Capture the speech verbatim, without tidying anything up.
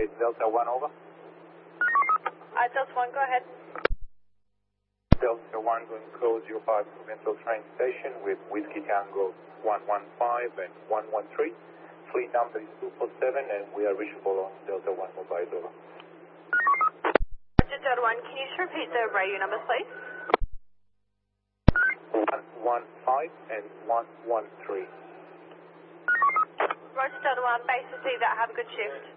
with Delta one, over. Uh, Delta one, go ahead. Delta one going close your path to Central Train Station with Whiskey Tango one one five and one one three. Fleet number is two four seven and we are reachable on Delta one mobile, over. Roger, Delta one, can you just repeat the radio numbers, please? one one five and one one three. Roger, Delta one, base to see that. Have a good shift.